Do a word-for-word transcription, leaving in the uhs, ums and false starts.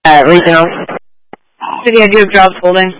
Uh, regional. City, I do have jobs holding.